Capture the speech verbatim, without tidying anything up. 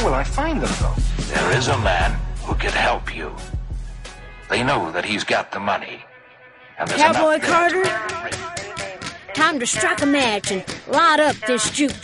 will I find them, though? There is a man who can help you. They know that he's got the money. And there's Cowboy enough Carter, there to- time to strike a match and light up this juke